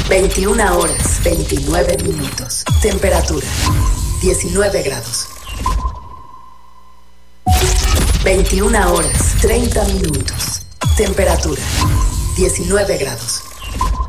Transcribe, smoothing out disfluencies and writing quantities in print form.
21 horas, 29 minutos. Temperatura, 19 grados. 21 horas, 30 minutos. Temperatura, 19 grados.